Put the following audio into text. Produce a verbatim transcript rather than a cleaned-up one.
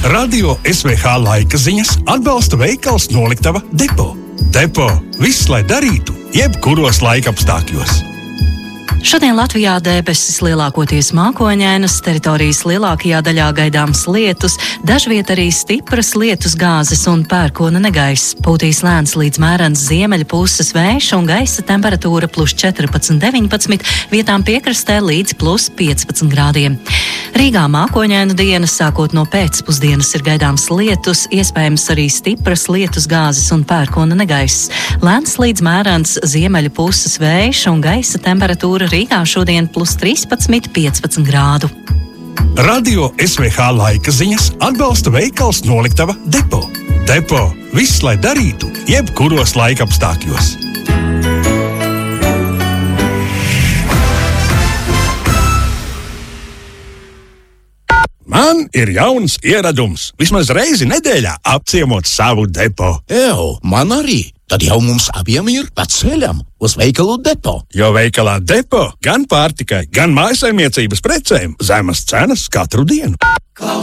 Radio S V H laika ziņas atbalsta veikals Noliktava Depo. Depo – viss, lai darītu, jebkuros laikapstākļos. Šodien Latvijā debesis lielākoties mākoņainas, teritorijas lielākajā daļā gaidāms lietus, dažviet arī stipras lietus gāzes un pērkona negaiss. Pūtīs lēns līdz mērens ziemeļa puses vējš un gaisa temperatūra plus četrpadsmit deviņpadsmit, vietām piekrastē līdz plus piecpadsmit grādiem. Rīgā mākoņaina diena, sākot no pēcpusdienas ir gaidāms lietus, iespējams arī stipras lietus gāzes un pērkona negaiss. Lēns līdz mērens ziemeļa puses vējš un gaisa temperatūra Rīgā šodien plus trīspadsmit piecpadsmit grādu. Radio S V H laika ziņas atbalsta veikals Noliktava Depo. Depo – viss, lai darītu, jebkuros laikapstākļos. Man ir jauns ieradums. Vismaz reizi nedēļā apciemot savu depo. Ew, man arī. Tad jau mums abiem ir pa ceļam uz veikalu Depo. Jo veikalā Depo gan pārtikai, gan mājasaimniecības precēm zemas cenas katru dienu.